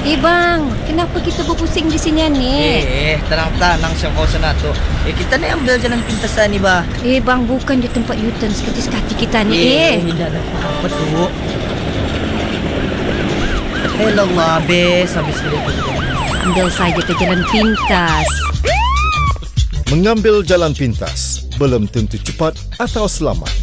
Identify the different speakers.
Speaker 1: Bang, kenapa kita berpusing di sini ni?
Speaker 2: Tenang-tenang siya kau sana tu. Kita ni ambil jalan pintasan ni bah.
Speaker 1: Bang, bukan di tempat U-turn sekati-sekati kita ni.
Speaker 2: Tidak ada apa tu. Hello lah, habis dulu.
Speaker 1: Ambil saja ke jalan pintas.
Speaker 3: Mengambil jalan pintas belum tentu cepat atau selamat.